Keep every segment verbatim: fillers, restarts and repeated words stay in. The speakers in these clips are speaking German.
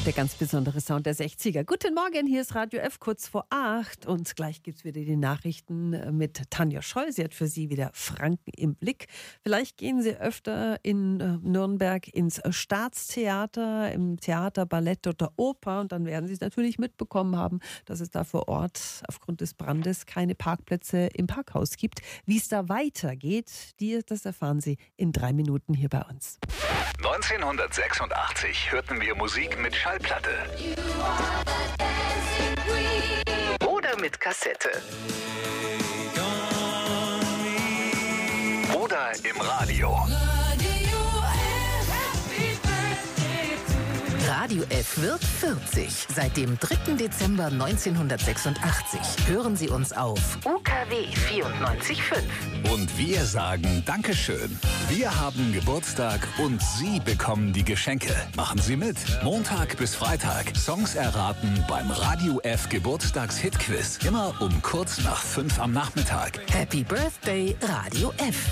Der ganz besondere Sound der sechziger. Guten Morgen, hier ist Radio F kurz vor acht und gleich gibt es wieder die Nachrichten mit Tanja Scholl. Sie hat für Sie wieder Franken im Blick. Vielleicht gehen Sie öfter in Nürnberg ins Staatstheater, im Theater, Ballett oder Oper und dann werden Sie es natürlich mitbekommen haben, dass es da vor Ort aufgrund des Brandes keine Parkplätze im Parkhaus gibt. Wie es da weitergeht, die, das erfahren Sie in drei Minuten hier bei uns. neunzehnhundertsechsundachtzig hörten wir Musik mit Schallplatte oder mit Kassette oder im Radio. Radio F wird vierzig. Seit dem dritten Dezember neunzehnhundertsechsundachtzig hören Sie uns auf U K W vierundneunzig Komma fünf. Und wir sagen Dankeschön. Wir haben Geburtstag und Sie bekommen die Geschenke. Machen Sie mit. Montag bis Freitag. Songs erraten beim Radio F Geburtstags-Hit-Quiz. Immer um kurz nach fünf am Nachmittag. Happy Birthday, Radio F.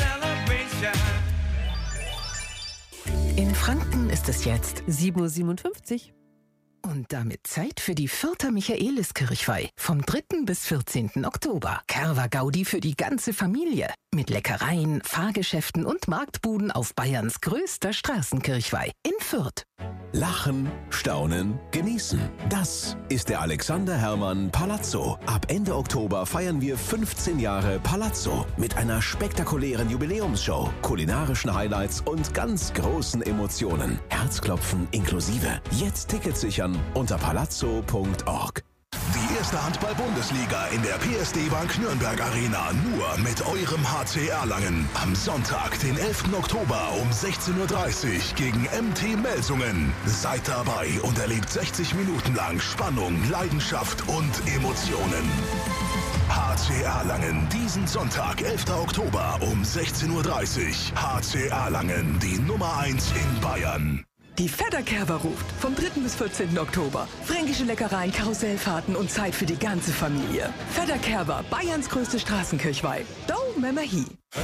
In Franken ist es jetzt sieben Uhr siebenundfünfzig. und damit Zeit für die Fürther Michaeliskirchweih vom dritten bis vierzehnten Oktober. Kerwa Gaudi für die ganze Familie. Mit Leckereien, Fahrgeschäften und Marktbuden auf Bayerns größter Straßenkirchweih in Fürth. Lachen, staunen, genießen. Das ist der Alexander Herrmann Palazzo. Ab Ende Oktober feiern wir fünfzehn Jahre Palazzo mit einer spektakulären Jubiläumsshow, kulinarischen Highlights und ganz großen Emotionen. Herzklopfen inklusive. Jetzt Tickets sichern unter palazzo punkt org. Die erste Handball-Bundesliga in der P S D Bank Nürnberg Arena nur mit eurem H C Erlangen. Am Sonntag, den elften Oktober um sechzehn Uhr dreißig gegen M T Melsungen. Seid dabei und erlebt sechzig Minuten lang Spannung, Leidenschaft und Emotionen. H C Erlangen, diesen Sonntag, elften Oktober um sechzehn Uhr dreißig. H C Erlangen, die Nummer eins in Bayern. Die Fedderkerber ruft vom dritten bis vierzehnten Oktober. Fränkische Leckereien, Karussellfahrten und Zeit für die ganze Familie. Fedderkerber, Bayerns größte Straßenkirchweih. Do Memmerhi.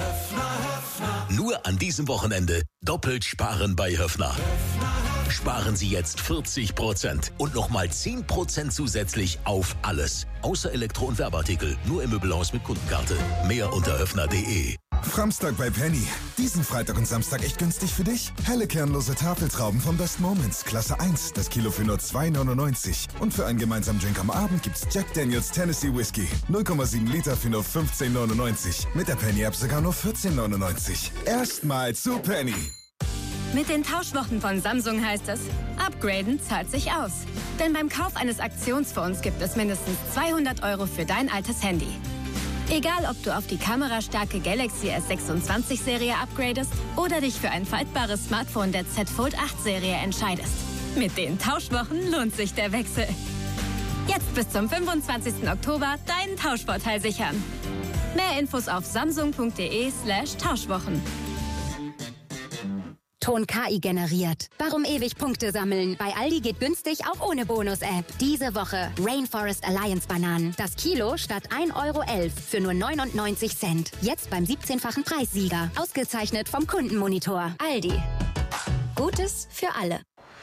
Nur an diesem Wochenende doppelt sparen bei Höffner. Sparen Sie jetzt vierzig Prozent und nochmal zehn Prozent zusätzlich auf alles. Außer Elektro- und Werbeartikel. Nur im Möbelhaus mit Kundenkarte. Mehr unter höffner punkt de. Framstag bei Penny. Diesen Freitag und Samstag echt günstig für dich. Helle kernlose Tafeltrauben von Best Moments, Klasse eins, das Kilo für nur zwei neunundneunzig. Und für einen gemeinsamen Drink am Abend gibt's Jack Daniels Tennessee Whiskey. null Komma sieben Liter für nur fünfzehn neunundneunzig. Mit der Penny-App sogar nur vierzehn neunundneunzig. Erstmal zu Penny. Mit den Tauschwochen von Samsung heißt es, upgraden zahlt sich aus. Denn beim Kauf eines Aktionsphones gibt es mindestens zweihundert Euro für dein altes Handy. Egal, ob du auf die kamerastarke Galaxy S sechsundzwanzig Serie upgradest oder dich für ein faltbares Smartphone der Z Fold acht Serie entscheidest. Mit den Tauschwochen lohnt sich der Wechsel. Jetzt bis zum fünfundzwanzigsten Oktober deinen Tauschvorteil sichern. Mehr Infos auf samsung punkt de slash Tauschwochen. Ton K I generiert. Warum ewig Punkte sammeln? Bei Aldi geht günstig auch ohne Bonus-App. Diese Woche Rainforest Alliance Bananen. Das Kilo statt ein Euro elf für nur neunundneunzig Cent. Jetzt beim siebzehnfachen Preissieger. Ausgezeichnet vom Kundenmonitor. Aldi. Gutes für alle.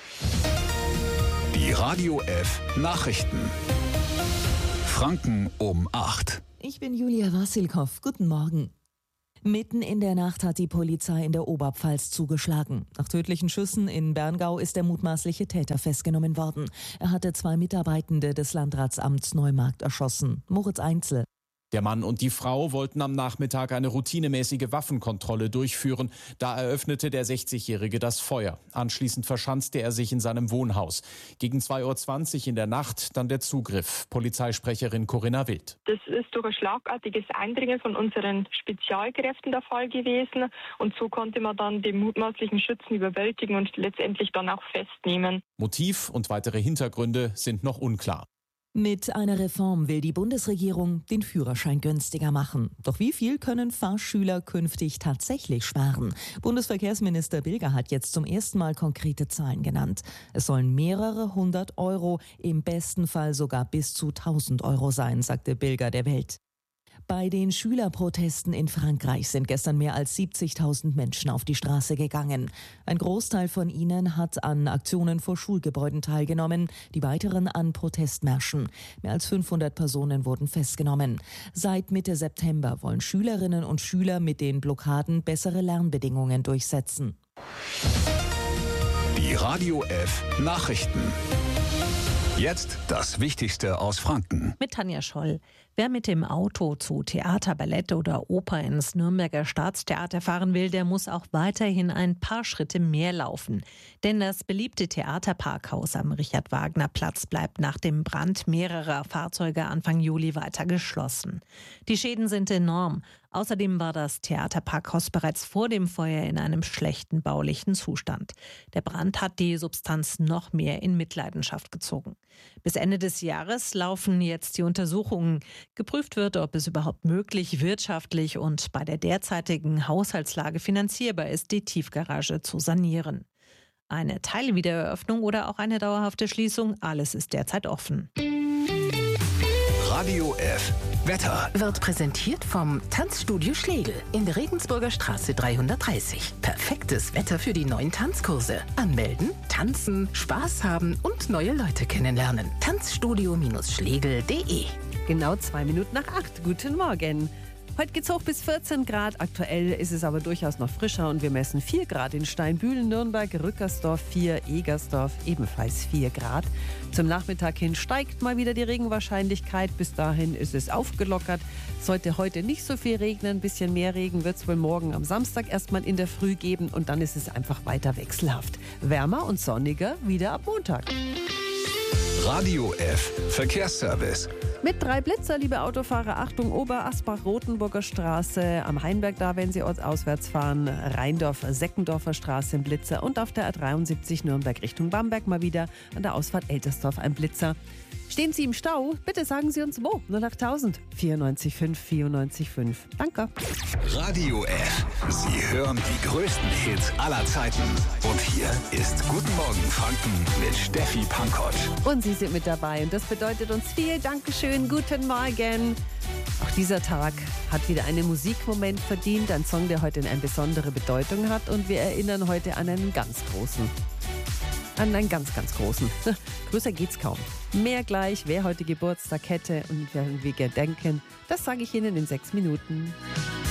Die Radio F Nachrichten. Franken um acht. Ich bin Julia Wassilkow. Guten Morgen. Mitten in der Nacht hat die Polizei in der Oberpfalz zugeschlagen. Nach tödlichen Schüssen in Berngau ist der mutmaßliche Täter festgenommen worden. Er hatte zwei Mitarbeitende des Landratsamts Neumarkt erschossen. Moritz Einzel. Der Mann und die Frau wollten am Nachmittag eine routinemäßige Waffenkontrolle durchführen. Da eröffnete der sechzigjährige das Feuer. Anschließend verschanzte er sich in seinem Wohnhaus. Gegen zwei Uhr zwanzig in der Nacht dann der Zugriff. Polizeisprecherin Corinna Wild. Das ist durch ein schlagartiges Eindringen von unseren Spezialkräften der Fall gewesen. Und so konnte man dann den mutmaßlichen Schützen überwältigen und letztendlich dann auch festnehmen. Motiv und weitere Hintergründe sind noch unklar. Mit einer Reform will die Bundesregierung den Führerschein günstiger machen. Doch wie viel können Fahrschüler künftig tatsächlich sparen? Bundesverkehrsminister Bilger hat jetzt zum ersten Mal konkrete Zahlen genannt. Es sollen mehrere hundert Euro, im besten Fall sogar bis zu tausend Euro sein, sagte Bilger der Welt. Bei den Schülerprotesten in Frankreich sind gestern mehr als siebzigtausend Menschen auf die Straße gegangen. Ein Großteil von ihnen hat an Aktionen vor Schulgebäuden teilgenommen, die weiteren an Protestmärschen. Mehr als fünfhundert Personen wurden festgenommen. Seit Mitte September wollen Schülerinnen und Schüler mit den Blockaden bessere Lernbedingungen durchsetzen. Die Radio F Nachrichten. Jetzt das Wichtigste aus Franken. Mit Tanja Scholl. Wer mit dem Auto zu Theater, Ballett oder Oper ins Nürnberger Staatstheater fahren will, der muss auch weiterhin ein paar Schritte mehr laufen. Denn das beliebte Theaterparkhaus am Richard-Wagner-Platz bleibt nach dem Brand mehrerer Fahrzeuge Anfang Juli weiter geschlossen. Die Schäden sind enorm. Außerdem war das Theaterparkhaus bereits vor dem Feuer in einem schlechten baulichen Zustand. Der Brand hat die Substanz noch mehr in Mitleidenschaft gezogen. Bis Ende des Jahres laufen jetzt die Untersuchungen. Geprüft wird, ob es überhaupt möglich, wirtschaftlich und bei der derzeitigen Haushaltslage finanzierbar ist, die Tiefgarage zu sanieren. Eine Teilwiedereröffnung oder auch eine dauerhafte Schließung, alles ist derzeit offen. Radio F Wetter wird präsentiert vom Tanzstudio Schlegel in der Regensburger Straße dreihundertdreißig. Perfektes Wetter für die neuen Tanzkurse. Anmelden, tanzen, Spaß haben und neue Leute kennenlernen. Tanzstudio Schlegel punkt de. Genau zwei Minuten nach acht. Guten Morgen. Heute geht's hoch bis vierzehn Grad. Aktuell ist es aber durchaus noch frischer und wir messen vier Grad in Steinbühlen, Nürnberg, Rückersdorf vier, Egersdorf ebenfalls vier Grad. Zum Nachmittag hin steigt mal wieder die Regenwahrscheinlichkeit. Bis dahin ist es aufgelockert. Sollte heute nicht so viel regnen, ein bisschen mehr Regen wird es wohl morgen am Samstag erstmal in der Früh geben und dann ist es einfach weiter wechselhaft. Wärmer und sonniger wieder ab Montag. Radio F Verkehrsservice. Mit drei Blitzer, liebe Autofahrer, Achtung, Oberasbach-Rotenburger Straße, am Hainberg da, wenn Sie ortsauswärts fahren, Rheindorf-Seckendorfer Straße ein Blitzer und auf der A dreiundsiebzig Nürnberg Richtung Bamberg mal wieder an der Ausfahrt Eltersdorf ein Blitzer. Stehen Sie im Stau? Bitte sagen Sie uns wo. null acht tausend vierundneunzig fünf vierundneunzig fünf. Danke. Radio F. Sie hören die größten Hits aller Zeiten. Und hier ist Guten Morgen Franken mit Steffi Pankott. Und Sie sind mit dabei und das bedeutet uns viel Dankeschön. Guten Morgen. Auch dieser Tag hat wieder einen Musikmoment verdient. Ein Song, der heute eine besondere Bedeutung hat. Und wir erinnern heute an einen ganz großen. An einen ganz, ganz großen. Größer geht's kaum. Mehr gleich, wer heute Geburtstag hätte und wer wir gedenken, das sage ich Ihnen in sechs Minuten.